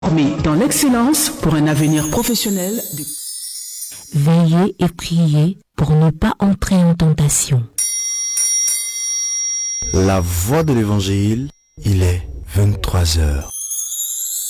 Formé dans l'excellence pour un avenir professionnel. Veillez et priez pour ne pas entrer en tentation. La voix de l'évangile, il est 23h.